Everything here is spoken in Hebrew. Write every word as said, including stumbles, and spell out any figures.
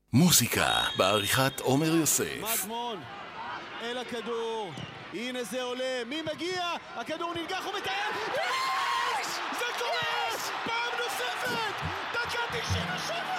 מוזיקה בעריכת עומר יוסף. מדמון אל הכדור, הנה זה עולה, מי מגיע? הכדור נלקח ומתאר, יש! זה קורה! פעם נוספת! דקה תשעים ושבע!